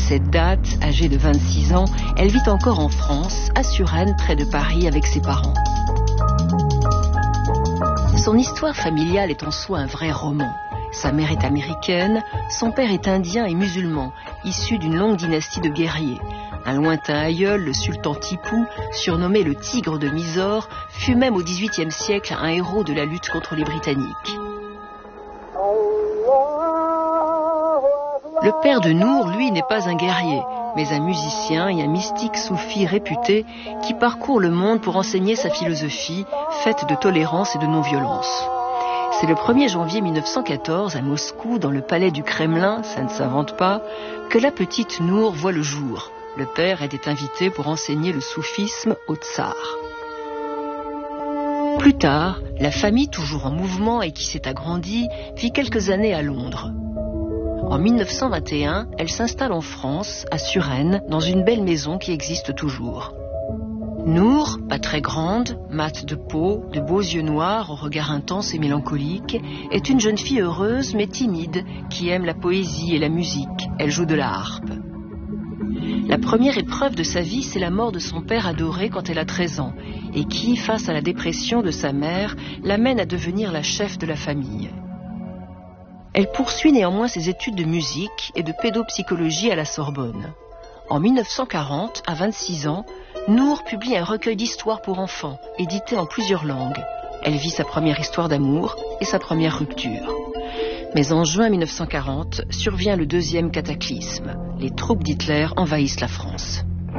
cette date, âgée de 26 ans, elle vit encore en France, à Suresnes, près de Paris, avec ses parents. Son histoire familiale est en soi un vrai roman. Sa mère est américaine, son père est indien et musulman, issu d'une longue dynastie de guerriers. Un lointain aïeul, le sultan Tipou, surnommé le Tigre de Mysore, fut même au XVIIIe siècle un héros de la lutte contre les Britanniques. Le père de Nour, lui, n'est pas un guerrier, mais un musicien et un mystique soufi réputé qui parcourt le monde pour enseigner sa philosophie, faite de tolérance et de non-violence. C'est le 1er janvier 1914, à Moscou, dans le palais du Kremlin, ça ne s'invente pas, que la petite Nour voit le jour. Le père était invité pour enseigner le soufisme au tsar. Plus tard, la famille, toujours en mouvement et qui s'est agrandie, vit quelques années à Londres. En 1921, elle s'installe en France, à Suresnes, dans une belle maison qui existe toujours. Nour, pas très grande, mate de peau, de beaux yeux noirs au regard intense et mélancolique, est une jeune fille heureuse mais timide qui aime la poésie et la musique. Elle joue de la harpe. La première épreuve de sa vie, c'est la mort de son père adoré quand elle a 13 ans et qui, face à la dépression de sa mère, l'amène à devenir la chef de la famille. Elle poursuit néanmoins ses études de musique et de pédopsychologie à la Sorbonne. En 1940, à 26 ans, Nour publie un recueil d'histoires pour enfants, édité en plusieurs langues. Elle vit sa première histoire d'amour et sa première rupture. Mais en juin 1940, survient le deuxième cataclysme. Les troupes d'Hitler envahissent la France.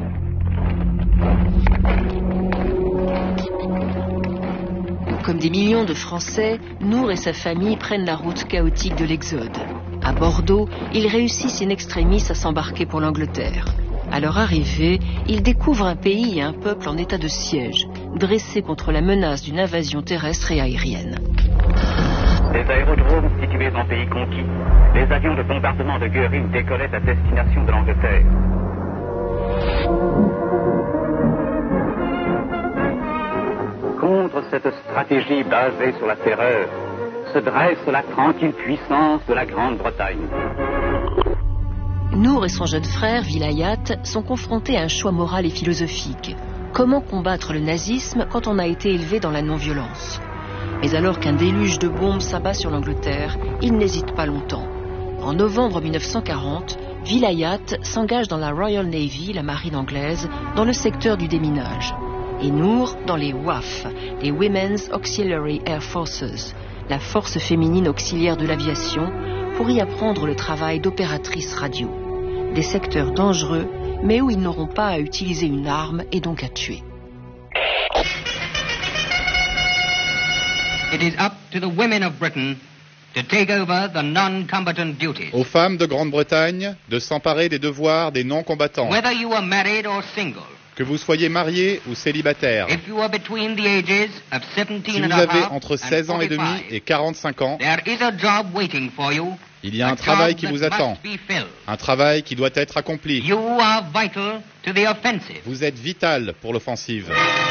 Comme des millions de Français, Nour et sa famille prennent la route chaotique de l'exode. À Bordeaux, ils réussissent in extremis à s'embarquer pour l'Angleterre. À leur arrivée, ils découvrent un pays et un peuple en état de siège, dressés contre la menace d'une invasion terrestre et aérienne. Des aérodromes situés en pays conquis, les avions de bombardement de Göring décollaient à destination de l'Angleterre. Contre cette stratégie basée sur la terreur, se dresse la tranquille puissance de la Grande-Bretagne. Nour et son jeune frère, Vilayat, sont confrontés à un choix moral et philosophique. Comment combattre le nazisme quand on a été élevé dans la non-violence ? Mais alors qu'un déluge de bombes s'abat sur l'Angleterre, ils n'hésitent pas longtemps. En novembre 1940, Vilayat s'engage dans la Royal Navy, la marine anglaise, dans le secteur du déminage. Et Nour dans les WAF, les Women's Auxiliary Air Forces, la force féminine auxiliaire de l'aviation, pour y apprendre le travail d'opératrice radio. Des secteurs dangereux, mais où ils n'auront pas à utiliser une arme et donc à tuer. It is up to the women of Britain to take over the non-combatant duties. Aux femmes de Grande-Bretagne de s'emparer des devoirs des non-combattants. Whether you are married or single. Que vous soyez marié ou célibataire. If you are between the ages of 17 si vous and a avez half entre 16 ans et demi et 45 ans, there is a job waiting for you. Il y a un travail qui vous attend, un travail qui doit être accompli. You are vital to the offensive. Vous êtes vital pour l'offensive.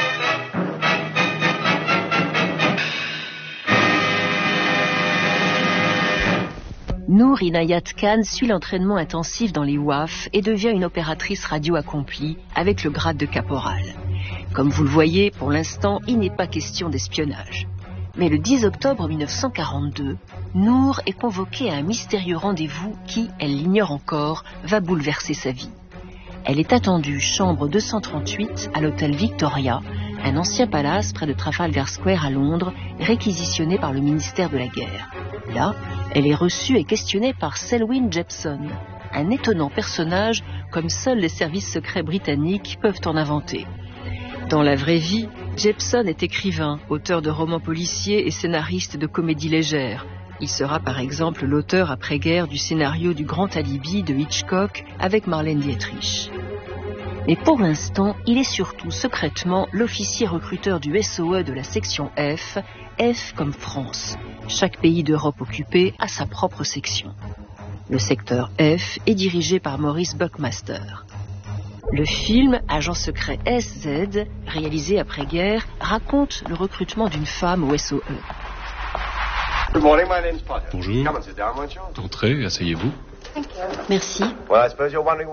Nour Inayat Khan suit l'entraînement intensif dans les WAF et devient une opératrice radio accomplie avec le grade de caporal. Comme vous le voyez, pour l'instant, il n'est pas question d'espionnage. Mais le 10 octobre 1942, Nour est convoquée à un mystérieux rendez-vous qui, elle l'ignore encore, va bouleverser sa vie. Elle est attendue chambre 238 à l'hôtel Victoria, un ancien palace près de Trafalgar Square à Londres, réquisitionné par le ministère de la Guerre. Là, elle est reçue et questionnée par Selwyn Jepson, un étonnant personnage comme seuls les services secrets britanniques peuvent en inventer. Dans la vraie vie, Jepson est écrivain, auteur de romans policiers et scénariste de comédies légères. Il sera par exemple l'auteur après-guerre du scénario du Grand Alibi de Hitchcock avec Marlène Dietrich. Mais pour l'instant, il est surtout secrètement l'officier recruteur du SOE de la section F, F comme France. Chaque pays d'Europe occupé a sa propre section. Le secteur F est dirigé par Maurice Buckmaster. Le film Agent secret SZ, réalisé après-guerre, raconte le recrutement d'une femme au SOE. Bonjour. Entrez, asseyez-vous. Merci.